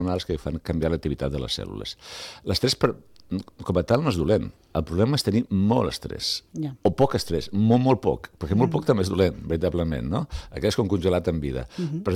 hormonals que fan canviar l'activitat de les cèl·lules. L'estrès, com a tal, no és dolent. El problema és tenir molt estrès, o poc estrès, molt poc, perquè molt poc també és dolent, veritablement, no? Aquest és com congelat en vida. Per